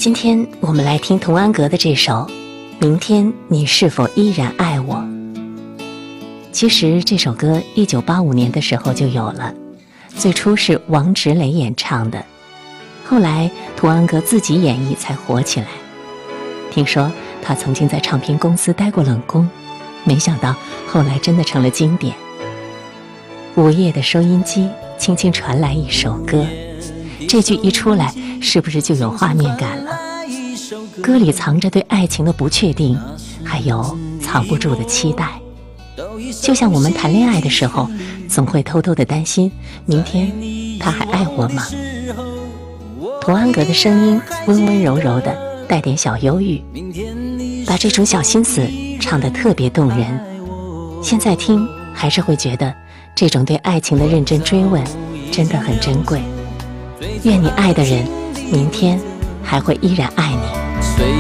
今天我们来听童安格的这首《明天你是否依然爱我》。其实这首歌1985年的时候就有了，最初是王芷蕾演唱的，后来童安格自己演绎才火起来。听说他曾经在唱片公司待过冷宫，没想到后来真的成了经典。午夜的收音机轻轻传来一首歌，这句一出来，是不是就有画面感了？歌里藏着对爱情的不确定，还有藏不住的期待。就像我们谈恋爱的时候，总会偷偷的担心，明天他还爱我吗？童安格的声音温温柔柔的，带点小忧郁，把这种小心思唱得特别动人。现在听还是会觉得这种对爱情的认真追问真的很珍贵。愿你爱的人明天还会依然爱你。